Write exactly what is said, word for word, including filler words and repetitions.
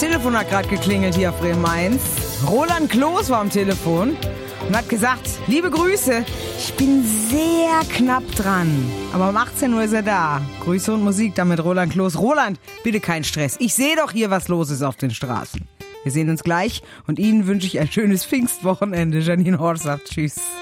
Telefon hat gerade geklingelt hier auf Bremen eins. Roland Kloß war am Telefon und hat gesagt, liebe Grüße, ich bin sehr knapp dran. Aber um achtzehn Uhr ist er da. Grüße und Musik dann mit Roland Kloß. Roland, bitte kein Stress. Ich sehe doch hier, was los ist auf den Straßen. Wir sehen uns gleich und Ihnen wünsche ich ein schönes Pfingstwochenende. Janine Horst sagt tschüss.